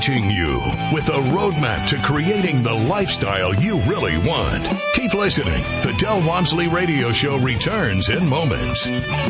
reaching you with a roadmap to creating the lifestyle you really want. Keep listening. The Del Walmsley Radio Show returns in moments.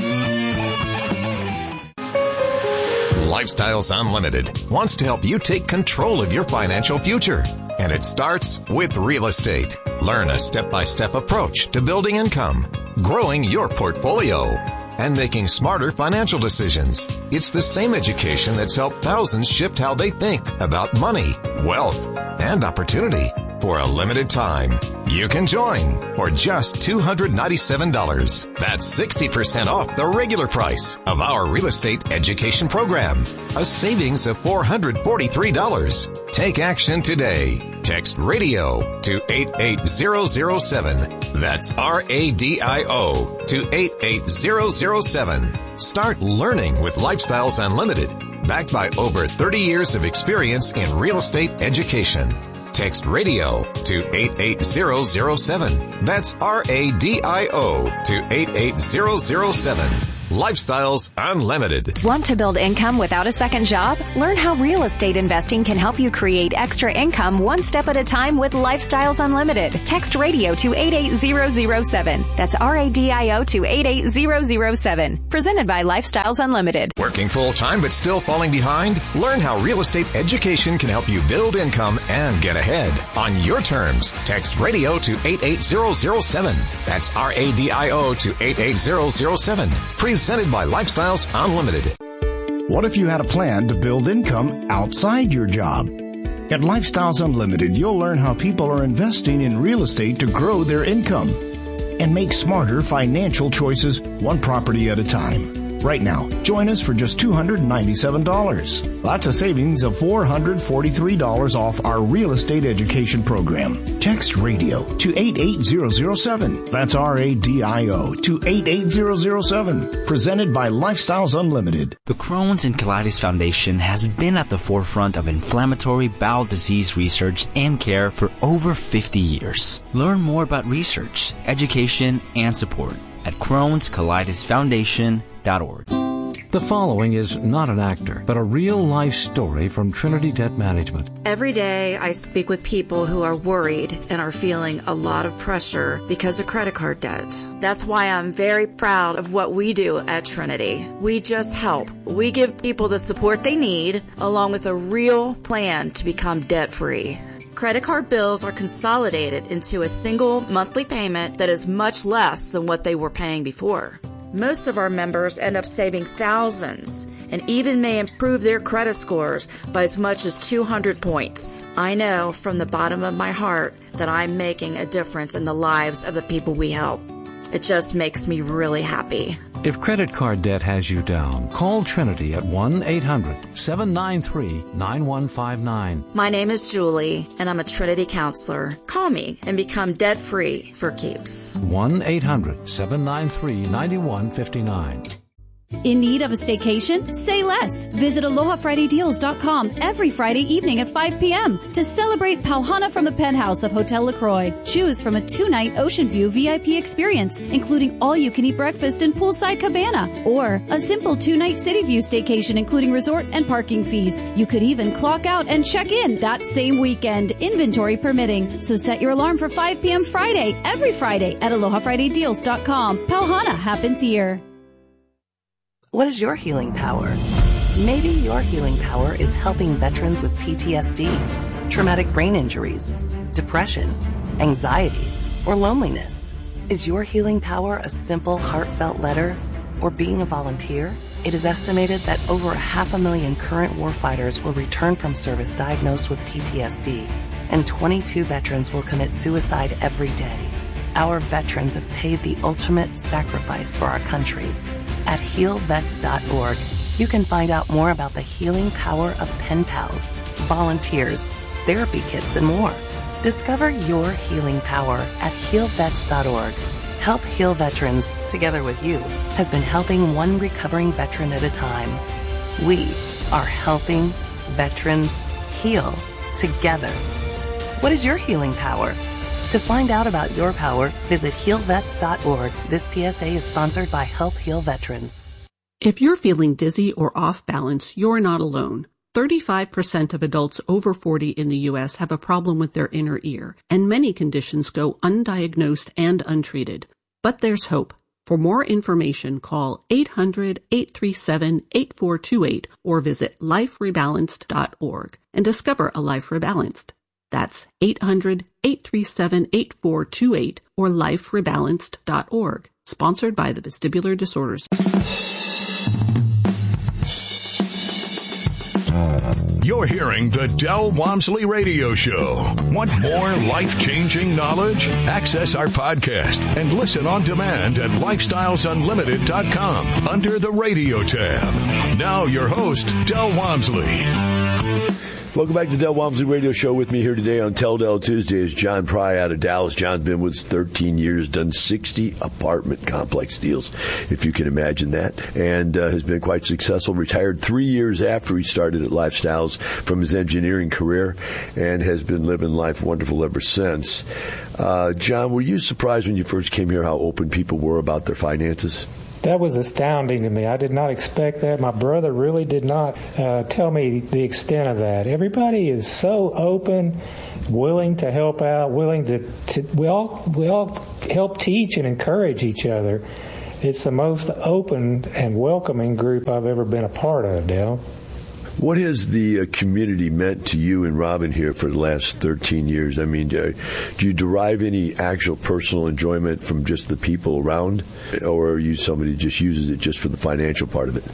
Lifestyles Unlimited wants to help you take control of your financial future. And it starts with real estate. Learn a step-by-step approach to building income, growing your portfolio, and making smarter financial decisions. It's the same education that's helped thousands shift how they think about money, wealth, and opportunity. For a limited time, you can join for just $297. That's 60% off the regular price of our real estate education program. A savings of $443. Take action today. Text radio to 88007. That's RADIO to 88007. Start learning with Lifestyles Unlimited, backed by over 30 years of experience in real estate education. Text radio to 88007. That's RADIO to 88007. Lifestyles Unlimited. Want to build income without a second job? Learn how real estate investing can help you create extra income one step at a time with Lifestyles Unlimited. Text radio to 88007. That's RADIO to 88007. Presented by Lifestyles Unlimited. Working full-time but still falling behind? Learn how real estate education can help you build income and get ahead. On your terms, text radio to 88007. That's RADIO to 88007. Presented by Lifestyles Unlimited. What if you had a plan to build income outside your job? At Lifestyles Unlimited, you'll learn how people are investing in real estate to grow their income and make smarter financial choices one property at a time. Right now, join us for just $297. That's a savings of $443 off our real estate education program. Text radio to 88007. That's RADIO to 88007. Presented by Lifestyles Unlimited. The Crohn's and Colitis Foundation has been at the forefront of inflammatory bowel disease research and care for over 50 years. Learn more about research, education, and support at Crohn'sColitisFoundation.org. The following is not an actor, but a real-life story from Trinity Debt Management. Every day I speak with people who are worried and are feeling a lot of pressure because of credit card debt. That's why I'm very proud of what we do at Trinity. We just help. We give people the support they need, along with a real plan to become debt-free. Credit card bills are consolidated into a single monthly payment that is much less than what they were paying before. Most of our members end up saving thousands and even may improve their credit scores by as much as 200 points. I know from the bottom of my heart that I'm making a difference in the lives of the people we help. It just makes me really happy. If credit card debt has you down, call Trinity at 1-800-793-9159. My name is Julie, and I'm a Trinity counselor. Call me and become debt-free for keeps. 1-800-793-9159. In need of a staycation? Say less. Visit AlohaFridayDeals.com every Friday evening at 5 p.m. to celebrate Pauhana from the penthouse of Hotel LaCroix. Choose from a 2-night Ocean View VIP experience, including all-you-can-eat breakfast and poolside cabana, or a simple 2-night City View staycation, including resort and parking fees. You could even clock out and check in that same weekend, inventory permitting. So set your alarm for 5 p.m. Friday, every Friday at AlohaFridayDeals.com. Pauhana happens here. What is your healing power? Maybe your healing power is helping veterans with PTSD, traumatic brain injuries, depression, anxiety, or loneliness. Is your healing power a simple, heartfelt letter or being a volunteer? It is estimated that over 500,000 current warfighters will return from service diagnosed with PTSD, and 22 veterans will commit suicide every day. Our veterans have paid the ultimate sacrifice for our country. At HealVets.org, you can find out more about the healing power of pen pals, volunteers, therapy kits, and more. Discover your healing power at HealVets.org. Help Heal Veterans, together with you, has been helping one recovering veteran at a time. We are helping veterans heal together. What is your healing power? To find out about your power, visit HealVets.org. This PSA is sponsored by Help Heal Veterans. If you're feeling dizzy or off balance, you're not alone. 35% of adults over 40 in the U.S. have a problem with their inner ear, and many conditions go undiagnosed and untreated. But there's hope. For more information, call 800-837-8428 or visit liferebalanced.org and discover a life rebalanced. That's 800-837-8428 or liferebalanced.org. Sponsored by the Vestibular Disorders. You're hearing the Del Walmsley Radio Show. Want more life-changing knowledge? Access our podcast and listen on demand at lifestylesunlimited.com under the radio tab. Now your host, Del Walmsley. Welcome back to Del Walmsley Radio Show. With me here today on Tell Del Tuesday is John Pry out of Dallas. John's been with us 13 years, done 60 apartment complex deals, if you can imagine that, and has been quite successful. Retired 3 years after he started at Lifestyles from his engineering career and has been living life wonderful ever since. John, were you surprised when you first came here how open people were about their finances? That was astounding to me. I did not expect that. My brother really did not tell me the extent of that. Everybody is so open, willing to help out, willing to we all help teach and encourage each other. It's the most open and welcoming group I've ever been a part of, Del. What has the community meant to you and Robin here for the last 13 years? I mean, do you derive any actual personal enjoyment from just the people around, or are you somebody who just uses it just for the financial part of it?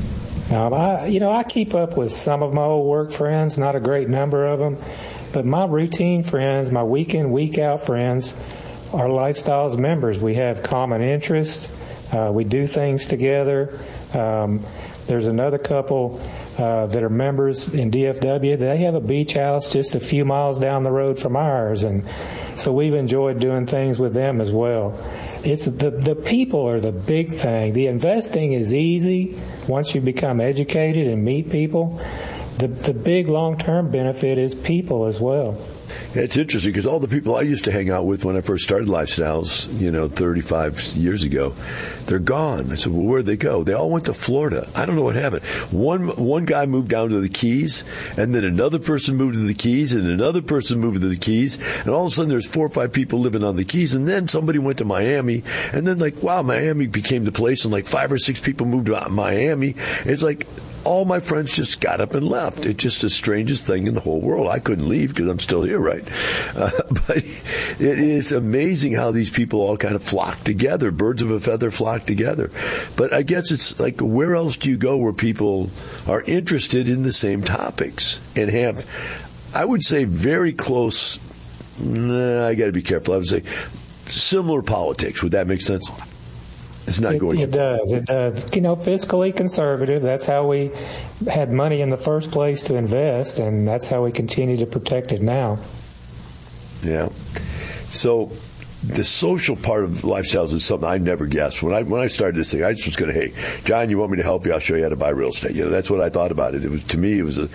I keep up with some of my old work friends, not a great number of them, but my routine friends, my week in, week out friends, are Lifestyles members. We have common interests. We do things together. There's another couple that are members in DFW. They have a beach house just a few miles down the road from ours, and so we've enjoyed doing things with them as well. It's the people are the big thing. The investing is easy once you become educated and meet people. The big long-term benefit is people as well. It's interesting because all the people I used to hang out with when I first started Lifestyles, 35 years ago, they're gone. I said, well, where'd they go? They all went to Florida. I don't know what happened. One guy moved down to the Keys, and then another person moved to the Keys, and another person moved to the Keys, and all of a sudden there's 4 or 5 people living on the Keys, and then somebody went to Miami, and then Miami became the place, and 5 or 6 people moved to Miami. It's like all my friends just got up and left. It's just the strangest thing in the whole world. I couldn't leave because I'm still here, right? But it is amazing how these people all kind of flock together. Birds of a feather flock together. But I guess it's like, where else do you go where people are interested in the same topics and have, I would say, very close, I got to be careful, I would say similar politics. Would that make sense? It's not going. It does. It does. Fiscally conservative. That's how we had money in the first place to invest, and that's how we continue to protect it now. Yeah. So the social part of Lifestyles is something I never guessed. When I started this thing, I just was going to, hey, John, you want me to help you? I'll show you how to buy real estate. That's what I thought about it. It was, to me, it was a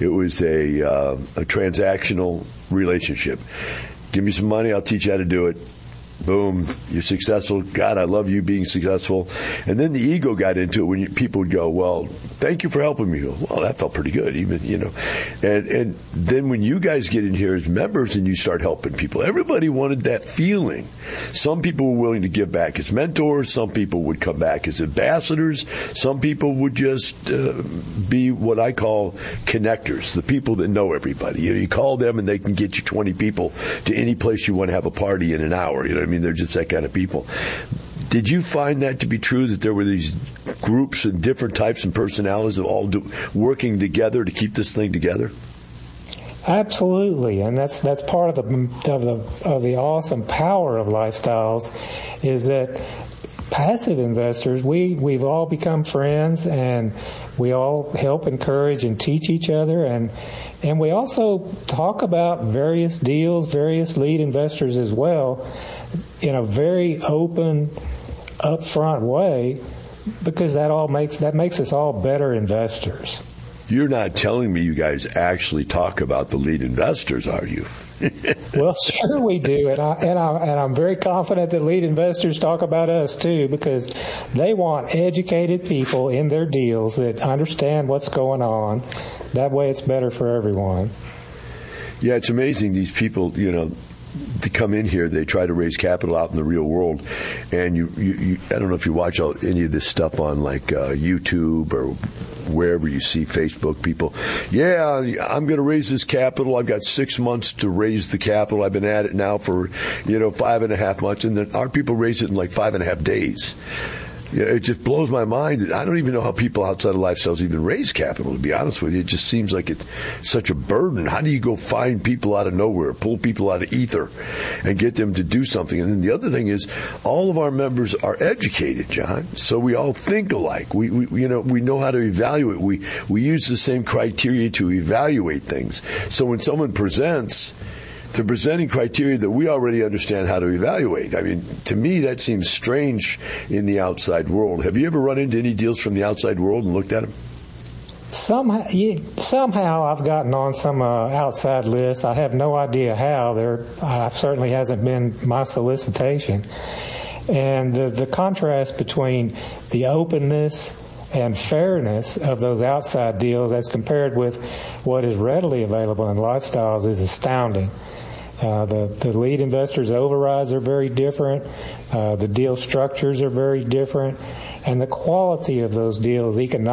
transactional relationship. Give me some money, I'll teach you how to do it. Boom, you're successful. God, I love you being successful. And then the ego got into it when people would go, well, thank you for helping me. Well, that felt pretty good, even, And then when you guys get in here as members and you start helping people, everybody wanted that feeling. Some people were willing to give back as mentors. Some people would come back as ambassadors. Some people would just be what I call connectors, the people that know everybody. You call them and they can get you 20 people to any place you want to have a party in an hour. They're just that kind of people. Did you find that to be true, that there were these groups and different types and personalities of all working together to keep this thing together? Absolutely, and that's part of the awesome power of Lifestyles, is that passive investors, we've all become friends, and we all help encourage and teach each other, and we also talk about various deals, various lead investors as well, in a very open, upfront way, because that makes us all better investors. You're not telling me you guys actually talk about the lead investors, are you? Well, sure we do, and I'm very confident that lead investors talk about us too, because they want educated people in their deals that understand what's going on, That way it's better for everyone. Yeah, it's amazing. These people, they come in here, they try to raise capital out in the real world, and you I don't know if you watch any of this stuff on like YouTube or wherever you see Facebook people. Yeah, I'm going to raise this capital. I've got 6 months to raise the capital. I've been at it now for 5.5 months, and then our people raise it in like 5.5 days. It just blows my mind. I don't even know how people outside of Lifestyles even raise capital, to be honest with you. It just seems like it's such a burden. How do you go find people out of nowhere, pull people out of ether, and get them to do something? And then the other thing is, all of our members are educated, John, so we all think alike. We know how to evaluate. We use the same criteria to evaluate things. So when someone presents, they're presenting criteria that we already understand how to evaluate. I mean, to me, that seems strange in the outside world. Have you ever run into any deals from the outside world and looked at them? Somehow I've gotten on some outside lists. I have no idea how. Certainly hasn't been my solicitation. And the contrast between the openness and fairness of those outside deals as compared with what is readily available in Lifestyles is astounding. The lead investors' overrides are very different. The deal structures are very different. And the quality of those deals economically